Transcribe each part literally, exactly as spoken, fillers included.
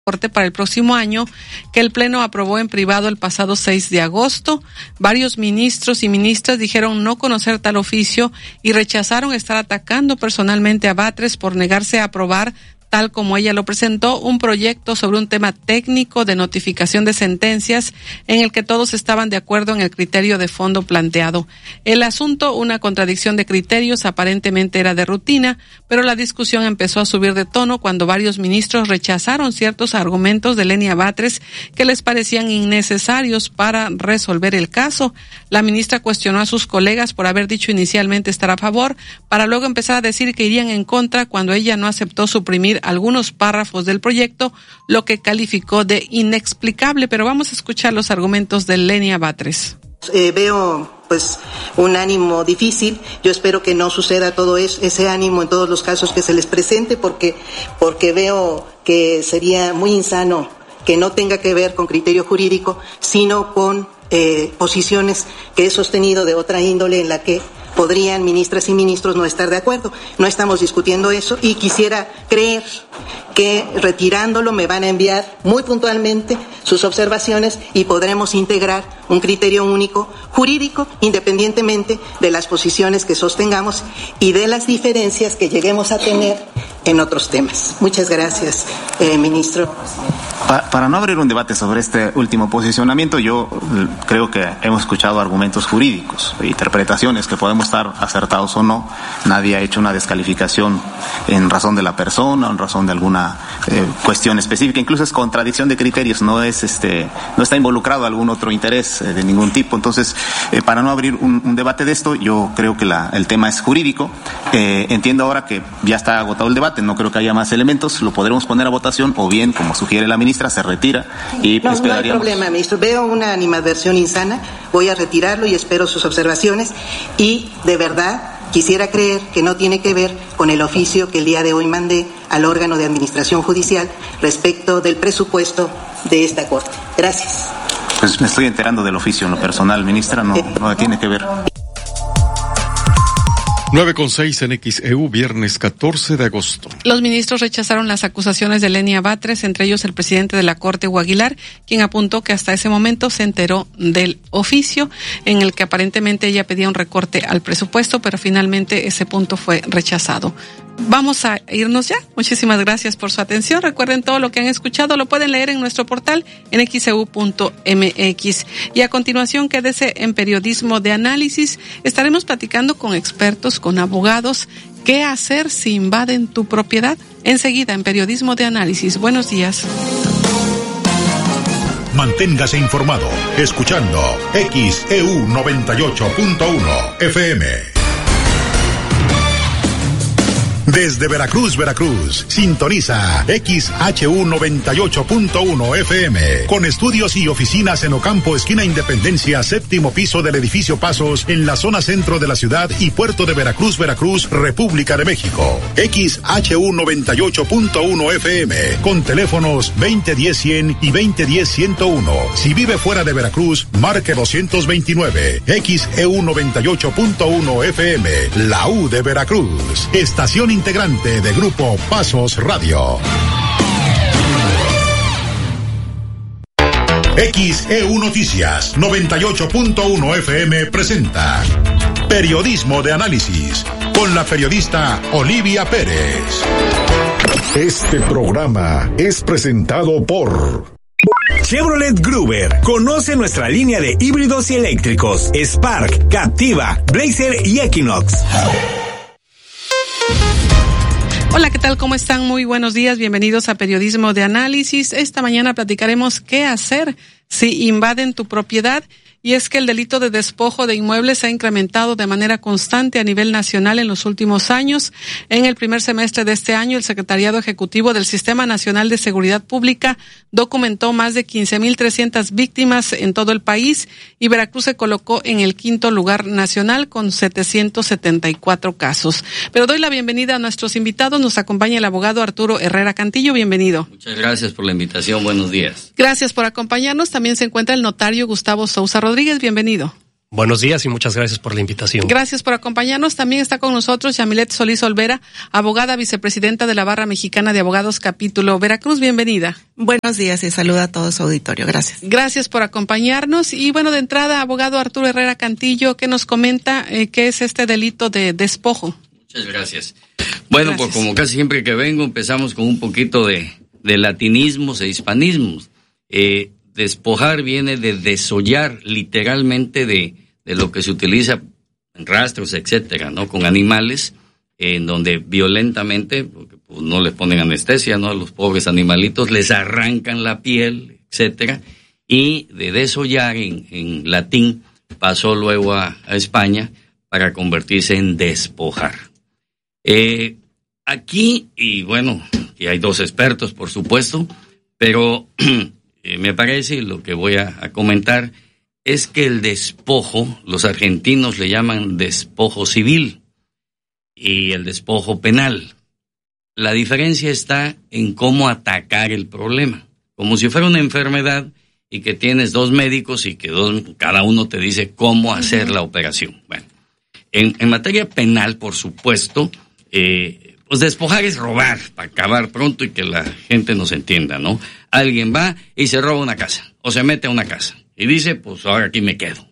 para el próximo año, que el Pleno aprobó en privado el pasado seis de agosto. Varios ministros y ministras dijeron no conocer tal oficio y rechazaron estar atacando personalmente a Batres por negarse a aprobar, tal como ella lo presentó, un proyecto sobre un tema técnico de notificación de sentencias en el que todos estaban de acuerdo en el criterio de fondo planteado. El asunto, una contradicción de criterios, aparentemente era de rutina, pero la discusión empezó a subir de tono cuando varios ministros rechazaron ciertos argumentos de Lenia Batres que les parecían innecesarios para resolver el caso. La ministra cuestionó a sus colegas por haber dicho inicialmente estar a favor, para luego empezar a decir que irían en contra cuando ella no aceptó suprimir algunos párrafos del proyecto, lo que calificó de inexplicable. Pero vamos a escuchar los argumentos de Lenia Batres. Eh, veo pues un ánimo difícil. Yo espero que no suceda todo eso, ese ánimo en todos los casos que se les presente, porque porque veo que sería muy insano que no tenga que ver con criterio jurídico, sino con eh, posiciones que he sostenido de otra índole en la que podrían ministras y ministros no estar de acuerdo. No estamos discutiendo eso y quisiera creer que retirándolo me van a enviar muy puntualmente sus observaciones y podremos integrar un criterio único jurídico independientemente de las posiciones que sostengamos y de las diferencias que lleguemos a tener en otros temas. Muchas gracias, eh, ministro. Pa- para no abrir un debate sobre este último posicionamiento, yo creo que hemos escuchado argumentos jurídicos, interpretaciones que podemos estar acertados o no. Nadie ha hecho una descalificación en razón de la persona, en razón de alguna eh, cuestión específica. Incluso es contradicción de criterios, no es este, no está involucrado algún otro interés eh, de ningún tipo. Entonces, eh, para no abrir un, un debate de esto, yo creo que la, el tema es jurídico. Eh, entiendo ahora que ya está agotado el debate, no creo que haya más elementos, lo podremos poner a votación o bien, como sugiere la ministra, se retira y no, esperaríamos. No hay problema, ministro. Veo una animadversión insana, voy a retirarlo y espero sus observaciones y de verdad quisiera creer que no tiene que ver con el oficio que el día de hoy mandé al órgano de administración judicial respecto del presupuesto de esta Corte. Gracias. Pues me estoy enterando del oficio en lo personal, ministra, no, no tiene que ver. nueve con seis en X E U, viernes catorce de agosto. Los ministros rechazaron las acusaciones de Lenia Batres, entre ellos el presidente de la Corte, Hugo Aguilar, quien apuntó que hasta ese momento se enteró del oficio en el que aparentemente ella pedía un recorte al presupuesto, pero finalmente ese punto fue rechazado. Vamos a irnos ya. Muchísimas gracias por su atención. Recuerden, todo lo que han escuchado lo pueden leer en nuestro portal en x e u punto m x. Y a continuación, quédese en Periodismo de Análisis. Estaremos platicando con expertos, con abogados. ¿Qué hacer si invaden tu propiedad? Enseguida en Periodismo de Análisis. Buenos días. Manténgase informado escuchando X E U noventa y ocho punto uno F M. Desde Veracruz, Veracruz, sintoniza X H U noventa y ocho punto uno F M, con estudios y oficinas en Ocampo, esquina Independencia, séptimo piso del edificio Pasos, en la zona centro de la ciudad y puerto de Veracruz, Veracruz, República de México. X H U noventa y ocho punto uno F M, con teléfonos veinte diez cien y veinte diez ciento uno. Si vive fuera de Veracruz, marque doscientos veintinueve. X E U noventa y ocho punto uno F M, la U de Veracruz. Estación integrante de Grupo Pasos Radio. X E U Noticias noventa y ocho punto uno F M presenta Periodismo de Análisis con la periodista Olivia Pérez. Este programa es presentado por Chevrolet Gruber. Conoce nuestra línea de híbridos y eléctricos: Spark, Captiva, Blazer y Equinox. Hola, ¿qué tal? ¿Cómo están? Muy buenos días. Bienvenidos a Periodismo de Análisis. Esta mañana platicaremos qué hacer si invaden tu propiedad. Y es que el delito de despojo de inmuebles se ha incrementado de manera constante a nivel nacional en los últimos años. En el primer semestre de este año, el Secretariado Ejecutivo del Sistema Nacional de Seguridad Pública documentó más de quince mil trescientas víctimas en todo el país y Veracruz se colocó en el quinto lugar nacional con setecientos setenta y cuatro casos. Pero doy la bienvenida a nuestros invitados. Nos acompaña el abogado Arturo Herrera Cantillo. Bienvenido. Muchas gracias por la invitación. Buenos días. Gracias por acompañarnos. También se encuentra el notario Gustavo Sousa Rodríguez. Bienvenido. Buenos días y muchas gracias por la invitación. Gracias por acompañarnos. También está con nosotros Yamilet Solís Olvera, abogada vicepresidenta de la Barra Mexicana de Abogados Capítulo Veracruz. Bienvenida. Buenos días y saluda a todo su auditorio. Gracias. Gracias por acompañarnos. Y bueno, de entrada, abogado Arturo Herrera Cantillo, ¿qué nos comenta eh, qué es este delito de despojo? Muchas gracias. Bueno, gracias. Pues como casi siempre que vengo, empezamos con un poquito de, de latinismos e hispanismos. Eh, despojar viene de desollar, literalmente de, de lo que se utiliza en rastros, etcétera, ¿no? Con animales, eh, en donde violentamente, porque pues, no les ponen anestesia, ¿no? A los pobres animalitos, les arrancan la piel, etcétera, y de desollar en, en latín pasó luego a, a España para convertirse en despojar. Eh, aquí, y bueno, y hay dos expertos, por supuesto, pero Eh, me parece, lo que voy a, a comentar, es que el despojo, los argentinos le llaman despojo civil y el despojo penal. La diferencia está en cómo atacar el problema. Como si fuera una enfermedad y que tienes dos médicos y que dos, cada uno te dice cómo hacer la operación. Bueno, en, en materia penal, por supuesto, eh, pues despojar es robar, para acabar pronto y que la gente nos entienda, ¿no? Alguien va y se roba una casa, o se mete a una casa, y dice, pues ahora aquí me quedo.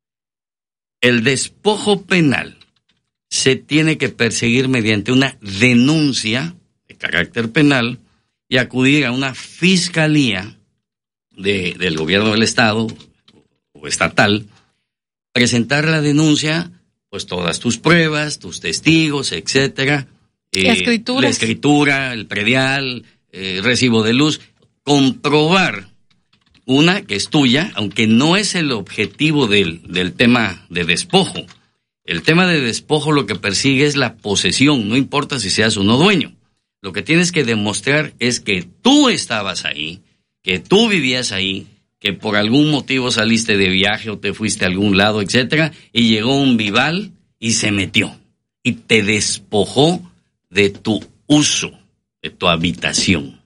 El despojo penal se tiene que perseguir mediante una denuncia de carácter penal y acudir a una fiscalía de, del gobierno del Estado o estatal, presentar la denuncia, pues todas tus pruebas, tus testigos, etcétera. Eh, la escritura, el predial, eh, recibo de luz, comprobar una que es tuya, aunque no es el objetivo del, del tema de despojo. El tema de despojo lo que persigue es la posesión, no importa si seas o no dueño. Lo que tienes que demostrar es que tú estabas ahí, que tú vivías ahí, que por algún motivo saliste de viaje o te fuiste a algún lado, etcétera, y llegó un vival y se metió y te despojó de tu uso, de tu habitación.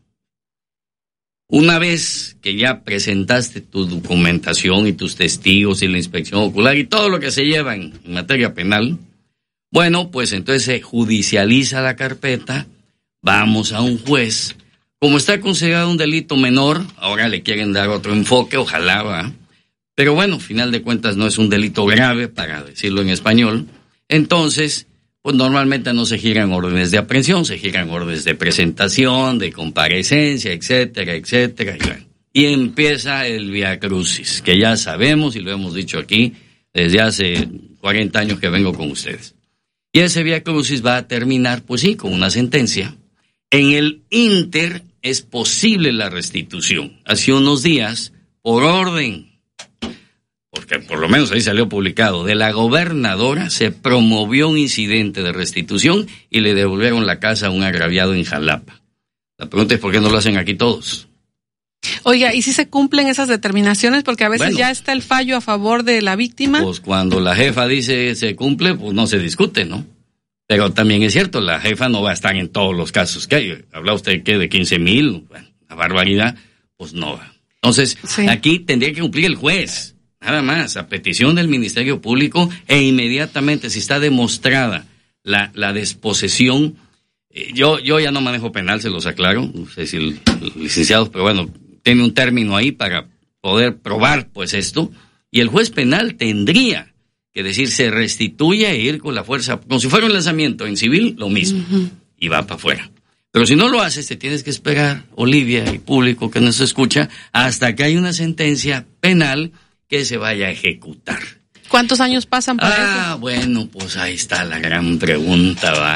Una vez que ya presentaste tu documentación y tus testigos y la inspección ocular y todo lo que se lleva en, en materia penal, bueno, pues entonces se judicializa la carpeta, vamos a un juez. Como está considerado un delito menor, ahora le quieren dar otro enfoque, ojalá, ¿va? Pero bueno, final de cuentas no es un delito grave, para decirlo en español. Entonces, pues normalmente no se giran órdenes de aprehensión, se giran órdenes de presentación, de comparecencia, etcétera, etcétera. Y, bueno, y empieza el viacrucis, que ya sabemos y lo hemos dicho aquí desde hace cuarenta años que vengo con ustedes. Y ese viacrucis va a terminar, pues sí, con una sentencia. En el inter es posible la restitución. Hace unos días, por orden, porque por lo menos ahí salió publicado, de la gobernadora, se promovió un incidente de restitución y le devolvieron la casa a un agraviado en Jalapa. La pregunta es ¿por qué no lo hacen aquí todos? Oiga, ¿y si se cumplen esas determinaciones? Porque a veces bueno, ya está el fallo a favor de la víctima. Pues cuando la jefa dice se cumple, pues no se discute, ¿no? Pero también es cierto, la jefa no va a estar en todos los casos que hay. Habla usted que de quince mil, bueno, una barbaridad, pues no va. Entonces, sí, aquí tendría que cumplir el juez. Nada más, a petición del Ministerio Público e inmediatamente, si está demostrada la, la desposesión, eh, yo, yo ya no manejo penal, se los aclaro, no sé si el, el licenciado, pero bueno, tiene un término ahí para poder probar pues esto, y el juez penal tendría que decir se restituye e ir con la fuerza, como si fuera un lanzamiento, en civil lo mismo, uh-huh, y va para afuera. Pero si no lo haces, te tienes que esperar, Olivia y público que nos escucha, hasta que hay una sentencia penal que se vaya a ejecutar. ¿Cuántos años pasan para ah, eso? Ah, bueno, pues ahí está la gran pregunta, ¿va?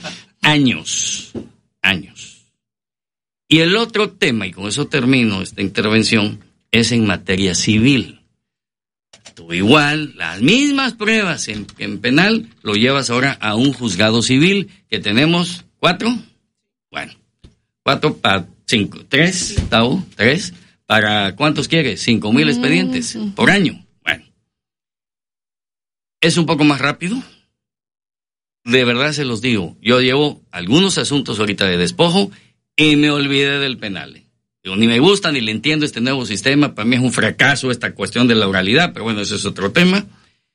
Años, años. Y el otro tema, y con eso termino esta intervención, es en materia civil. Tú igual, las mismas pruebas en, en penal, lo llevas ahora a un juzgado civil, que tenemos cuatro, bueno, cuatro para cinco, tres, Tau, tres, ¿para cuántos quieres? Cinco mil expedientes uh-huh. por año. Bueno, es un poco más rápido. De verdad se los digo. Yo llevo algunos asuntos ahorita de despojo y me olvidé del penal. Digo, ni me gusta ni le entiendo este nuevo sistema. Para mí es un fracaso esta cuestión de la oralidad, pero bueno, ese es otro tema.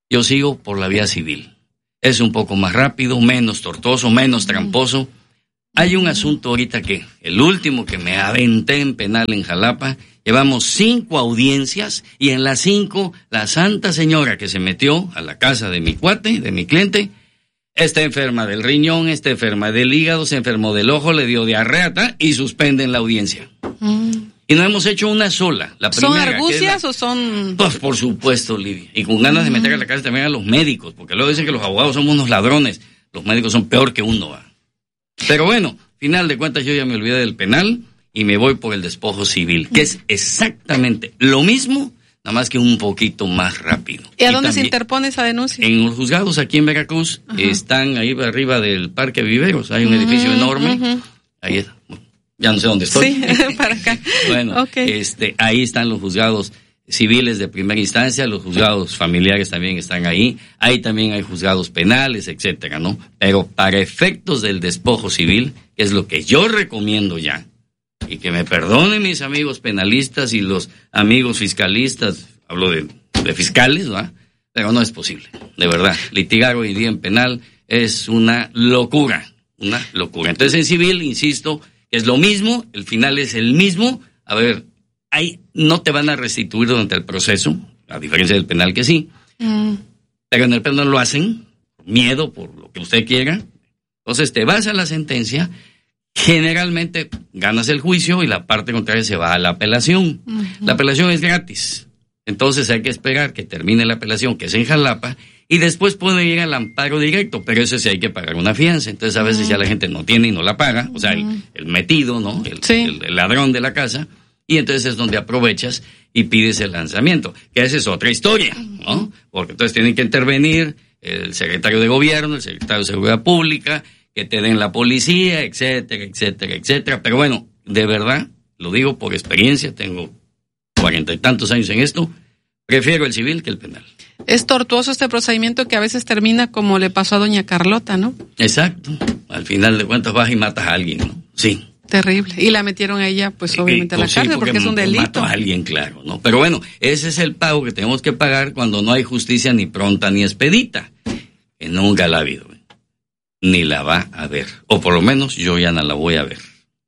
yo sigo por la vía civil. Es un poco más rápido, menos tortuoso, menos tramposo. Hay un asunto ahorita que, el último que me aventé en penal en Jalapa, llevamos cinco audiencias y en las cinco, la santa señora que se metió a la casa de mi cuate, de mi cliente, está enferma del riñón, está enferma del hígado, se enfermó del ojo, le dio diarrea y suspenden la audiencia. Mm. Y no hemos hecho una sola. La primera, ¿son argucias la... o son...? Pues por supuesto, Lidia. Y con ganas mm. de meter a la cárcel también a los médicos, porque luego dicen que los abogados somos unos ladrones. Los médicos son peor que uno. ¿va? Pero bueno, final de cuentas yo ya me olvidé del penal y me voy por el despojo civil, que es exactamente lo mismo, nada más que un poquito más rápido. ¿Y a y dónde se interpone esa denuncia? En los juzgados aquí en Veracruz. Ajá. Están ahí arriba del Parque Viveros, hay un uh-huh, edificio enorme, uh-huh. ahí está. Ya no sé dónde estoy. Sí, para acá. Bueno, okay. este, ahí están los juzgados civiles de primera instancia, los juzgados familiares también están ahí, ahí también hay juzgados penales, etcétera, ¿no? Pero para efectos del despojo civil, que es lo que yo recomiendo ya, y que me perdonen mis amigos penalistas y los amigos fiscalistas, hablo de, de fiscales, ¿va? Pero no es posible, de verdad. Litigar hoy día en penal es una locura, una locura. Entonces en civil, insisto, es lo mismo, el final es el mismo. A ver, ahí no te van a restituir durante el proceso, a diferencia del penal que sí, mm. pero en el penal lo hacen, miedo por lo que usted quiera. Entonces te vas a la sentencia, generalmente ganas el juicio y la parte contraria se va a la apelación. Uh-huh. La apelación es gratis, entonces hay que esperar que termine la apelación, que es en Jalapa, y después puede ir al amparo directo, pero eso sí hay que pagar una fianza. Entonces a veces uh-huh. ya la gente no tiene y no la paga, o sea, el, el metido, ¿no? El, sí. el, el ladrón de la casa, y entonces es donde aprovechas y pides el lanzamiento, que esa es otra historia, ¿no? Porque entonces tienen que intervenir el secretario de gobierno, el secretario de seguridad pública, que te den la policía, etcétera, etcétera, etcétera. Pero bueno, de verdad, lo digo por experiencia, tengo cuarenta y tantos años en esto, prefiero el civil que el penal. Es tortuoso este procedimiento que a veces termina como le pasó a doña Carlota, ¿no? Exacto. Al final de cuentas vas y matas a alguien, ¿no? Sí. Terrible. Y la metieron a ella, pues obviamente a la cárcel, sí, porque, porque es un delito. Mató a alguien, claro, ¿no? Pero bueno, ese es el pago que tenemos que pagar cuando no hay justicia ni pronta ni expedita. Que nunca la ha habido, ¿eh? Ni la va a ver. O por lo menos yo ya no la voy a ver.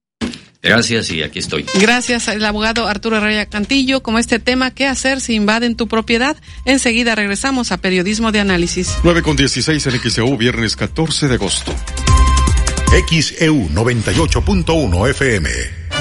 Gracias y aquí estoy. Gracias, el abogado Arturo Herrera Cantillo, como este tema, ¿qué hacer si invaden tu propiedad? Enseguida regresamos a Periodismo de Análisis. nueve con dieciséis en X E U, viernes catorce de agosto. X E U noventa y ocho punto uno F M.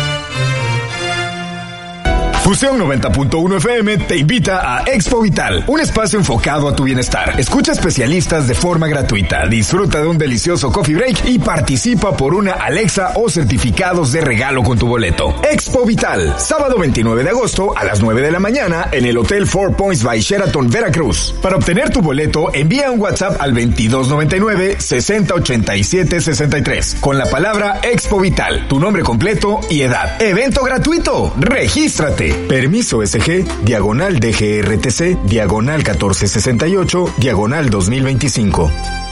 Fusión noventa punto uno F M te invita a Expo Vital, un espacio enfocado a tu bienestar. Escucha especialistas de forma gratuita, disfruta de un delicioso coffee break y participa por una Alexa o certificados de regalo con tu boleto. Expo Vital, sábado veintinueve de agosto a las nueve de la mañana en el Hotel Four Points by Sheraton, Veracruz. Para obtener tu boleto, envía un WhatsApp al veintidós noventa y nueve, sesenta ochenta y siete sesenta y tres con la palabra Expo Vital, tu nombre completo y edad. Evento gratuito, regístrate. Permiso S G, diagonal D G R T C, diagonal catorce sesenta y ocho, diagonal dos mil veinticinco.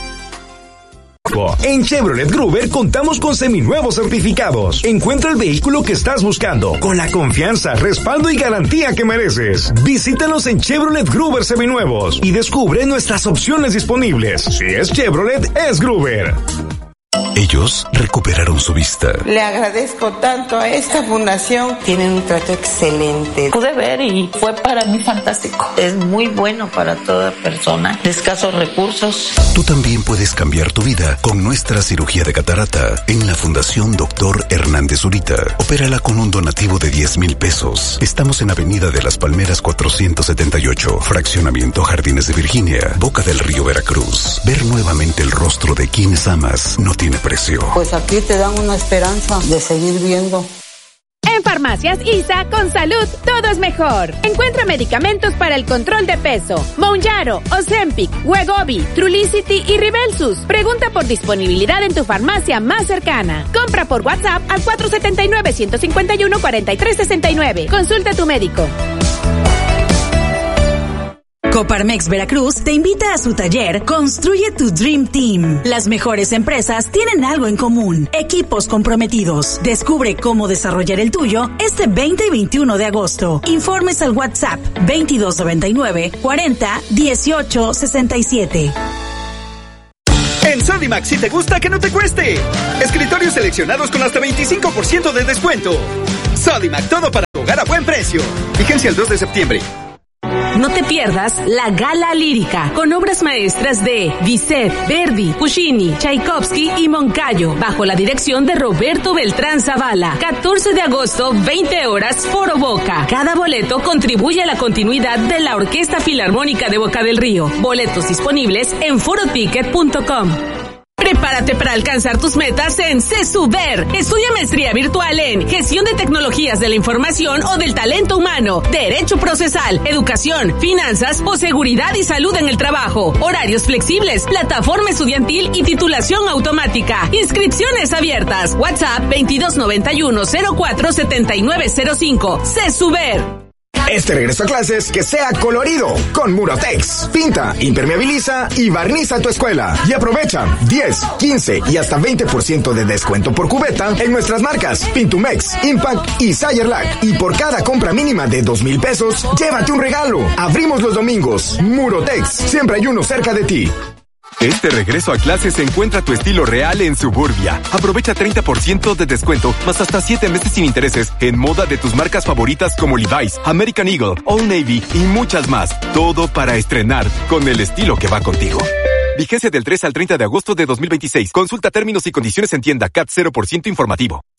En Chevrolet Gruber contamos con seminuevos certificados. Encuentra el vehículo que estás buscando con la confianza, respaldo y garantía que mereces. Visítanos en Chevrolet Gruber Seminuevos y descubre nuestras opciones disponibles. Si es Chevrolet, es Gruber. Ellos recuperaron su vista. Le agradezco tanto a esta fundación. Tienen un trato excelente. Pude ver y fue para mí fantástico. Es muy bueno para toda persona de escasos recursos. Tú también puedes cambiar tu vida con nuestra cirugía de catarata en la Fundación Doctor Hernández Zurita. Opérala con un donativo de diez mil pesos. Estamos en Avenida de las Palmeras cuatrocientos setenta y ocho, Fraccionamiento Jardines de Virginia, Boca del Río, Veracruz. Ver nuevamente el rostro de quienes amas no tiene precio. Pues aquí te dan una esperanza de seguir viendo. En Farmacias I S A, con salud, todo es mejor. Encuentra medicamentos para el control de peso. Mounjaro, Ozempic, Wegovy, Trulicity y Ribelsus. Pregunta por disponibilidad en tu farmacia más cercana. Compra por WhatsApp al cuatro siete nueve, uno cinco uno, cuatro tres seis nueve. Consulta a tu médico. Coparmex Veracruz te invita a su taller Construye tu Dream Team. Las mejores empresas tienen algo en común: equipos comprometidos. Descubre cómo desarrollar el tuyo este veinte y veintiuno de agosto. Informes al WhatsApp veintidós noventa y nueve cuarenta dieciocho sesenta y siete. En Sodimac, si te gusta, que no te cueste. Escritorios seleccionados con hasta veinticinco por ciento de descuento. Sodimac, todo para tu hogar a buen precio. Vigencia el dos de septiembre. No te pierdas la Gala Lírica, con obras maestras de Bizet, Verdi, Puccini, Tchaikovsky y Moncayo, bajo la dirección de Roberto Beltrán Zavala. catorce de agosto, veinte horas, Foro Boca. Cada boleto contribuye a la continuidad de la Orquesta Filarmónica de Boca del Río. Boletos disponibles en foroticket punto com. Prepárate para alcanzar tus metas en CESUBER. Estudia maestría virtual en Gestión de Tecnologías de la Información o del Talento Humano, Derecho Procesal, Educación, Finanzas o Seguridad y Salud en el Trabajo. Horarios flexibles, plataforma estudiantil y titulación automática. Inscripciones abiertas. WhatsApp veintidós noventa y uno cero cuatro setenta y nueve cero cinco. CESUBER. Este regreso a clases que sea colorido con Murotex. Pinta, impermeabiliza y barniza tu escuela. Y aprovecha diez, quince y hasta veinte por ciento de descuento por cubeta en nuestras marcas Pintumex, Impact y Sayerlac. Y por cada compra mínima de dos mil pesos, llévate un regalo. Abrimos los domingos. Murotex, siempre hay uno cerca de ti. Este regreso a clases encuentra tu estilo real en Suburbia. Aprovecha treinta por ciento de descuento, más hasta siete meses sin intereses, en moda de tus marcas favoritas como Levi's, American Eagle, Old Navy y muchas más. Todo para estrenar con el estilo que va contigo. Vigencia del tres al treinta de agosto de dos mil veintiséis. Consulta términos y condiciones en tienda. C A T cero por ciento informativo.